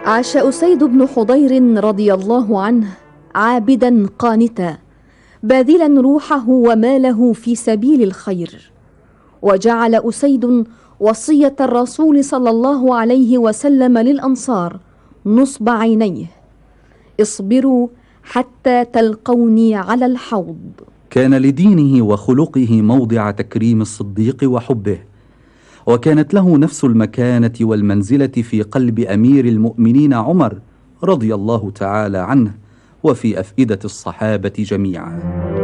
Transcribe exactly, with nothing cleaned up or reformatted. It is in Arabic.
عاش أسيد بن حضير رضي الله عنه عابدا قانتا، باذلا روحه وماله في سبيل الخير. وجعل أسيد وصية الرسول صلى الله عليه وسلم للأنصار نصب عينيه: اصبروا حتى تلقوني على الحوض. كان لدينه وخلقه موضع تكريم الصديق وحبه، وكانت له نفس المكانة والمنزلة في قلب أمير المؤمنين عمر رضي الله تعالى عنه وفي أفئدة الصحابة جميعا.